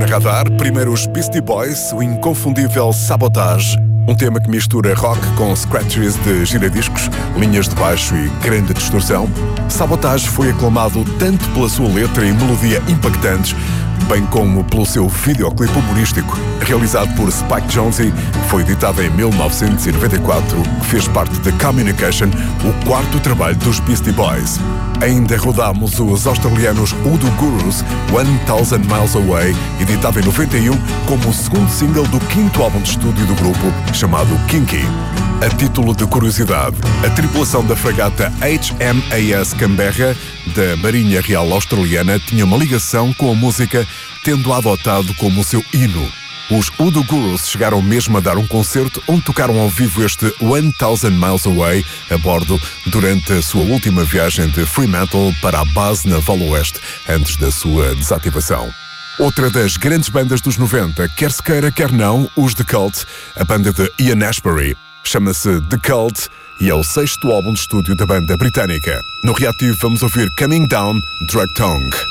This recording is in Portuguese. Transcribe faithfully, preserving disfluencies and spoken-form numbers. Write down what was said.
Radar, primeiro os Beastie Boys, o inconfundível Sabotage, um tema que mistura rock com scratches de giradiscos, linhas de baixo e grande distorção. Sabotage foi aclamado tanto pela sua letra e melodia impactantes, bem como pelo seu videoclipe humorístico, realizado por Spike Jonze, foi editado em mil novecentos e noventa e quatro, que fez parte de Communication, o quarto trabalho dos Beastie Boys. Ainda rodamos os australianos Udo Gurus, One Thousand Miles Away, editado em noventa e um como o segundo single do quinto álbum de estúdio do grupo, chamado Kinky. A título de curiosidade, a tripulação da fragata H M A S Canberra, da Marinha Real Australiana, tinha uma ligação com a música, tendo-a adotado como o seu hino. Os Udo Gurus chegaram mesmo a dar um concerto onde tocaram ao vivo este One Thousand Miles Away a bordo durante a sua última viagem de Fremantle para a base naval oeste, antes da sua desativação. Outra das grandes bandas dos noventa, quer se queira, quer não, os The Cult, a banda de Ian Astbury. Chama-se The Cult e é o sexto álbum de estúdio da banda britânica. No reativo vamos ouvir Coming Down, Drug Tongue.